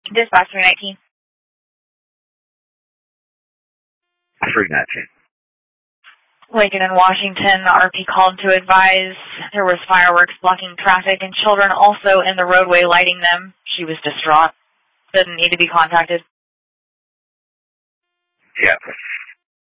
Dispatch 319. 319. Lincoln in Washington, the RP called to advise there was fireworks blocking traffic and children also in the roadway lighting them. She was distraught. Didn't need to be contacted. Yeah.